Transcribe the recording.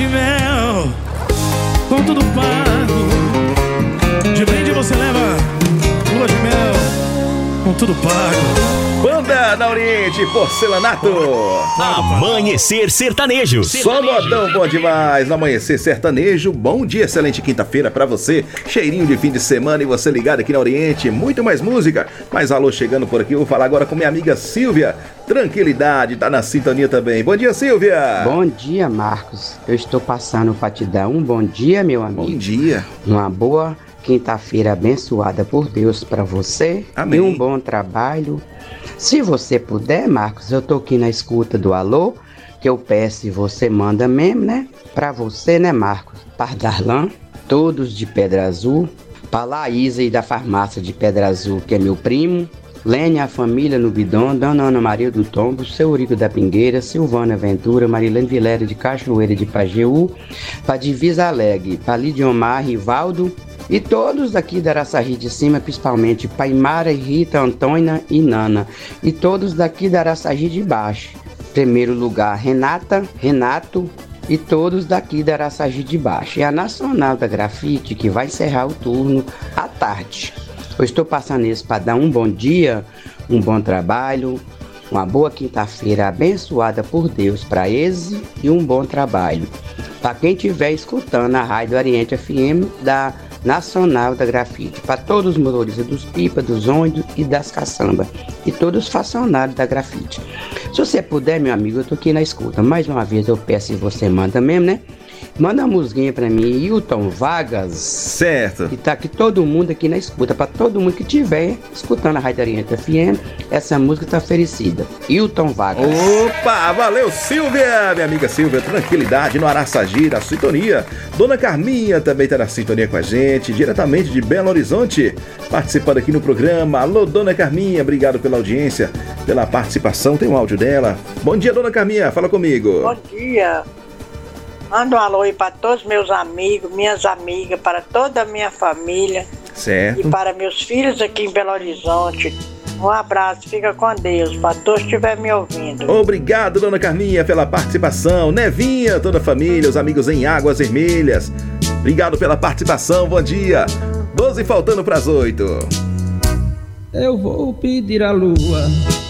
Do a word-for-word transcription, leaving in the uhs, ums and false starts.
de mel, com tudo pago. De brinde você leva lua de mel, com tudo pago. Banda da Oriente, Porcelanato. Amanhecer Sertanejo. Só modão bom demais no Amanhecer Sertanejo. Bom dia, excelente quinta-feira pra você. Cheirinho de fim de semana e você ligado aqui na Oriente. Muito mais música. Mais alô chegando por aqui. Eu vou falar agora com minha amiga Silvia. Tranquilidade, tá na sintonia também. Bom dia, Silvia. Bom dia, Marcos. Eu estou passando pra te dar um bom dia, meu amigo. Bom dia. Uma boa quinta-feira abençoada por Deus pra você. Amém. E um bom trabalho. Se você puder, Marcos, eu tô aqui na escuta do alô, que eu peço e você manda mesmo, né? Pra você, né, Marcos? Para Darlan, todos de Pedra Azul, pra Laísa e da farmácia de Pedra Azul, que é meu primo, Lênia, a família no Bidon, Dona Ana Maria do Tombo, Seu Eurico da Pingueira, Silvana Ventura, Marilene Vilera de Cachoeira de Pajeú, pra Divisa Alegre, pra Lidiomar, Rivaldo, e todos daqui da Araçagi de Cima, principalmente Paimara, Rita, Antônia e Nana. E todos daqui da Araçagi de Baixo. Primeiro lugar, Renata, Renato e todos daqui da Araçagi de Baixo. E a Nacional da Grafite, que vai encerrar o turno à tarde. Eu estou passando isso para dar um bom dia, um bom trabalho, uma boa quinta-feira abençoada por Deus para eles e um bom trabalho. Para quem estiver escutando a Rádio Oriente F M da Nacional da Grafite, para todos os motoristas dos pipa, dos ônibus e das caçambas, e todos os funcionários da Grafite. Se você puder, meu amigo, eu tô aqui na escuta. Mais uma vez eu peço e você manda mesmo, né? Manda uma musiquinha pra mim, Hilton Vargas. Certo. E tá aqui todo mundo aqui na escuta, pra todo mundo que estiver escutando a Rádio Oriente F M, essa música tá oferecida. Hilton Vargas. Opa, valeu, Silvia, minha amiga Silvia, tranquilidade no Araçagi, na sintonia. Dona Carminha também tá na sintonia com a gente, diretamente de Belo Horizonte, participando aqui no programa. Alô, Dona Carminha, obrigado pela audiência, pela participação, tem um áudio dela. Bom dia, Dona Carminha, fala comigo. Bom dia. Manda um alô aí para todos meus amigos, minhas amigas, para toda a minha família. Certo. E para meus filhos aqui em Belo Horizonte. Um abraço, fica com Deus, para todos que estiverem me ouvindo. Obrigado, Dona Carminha, pela participação. Nevinha, toda a família, os amigos em Águas Vermelhas. Obrigado pela participação, bom dia. doze faltando para as oito. Eu vou pedir à lua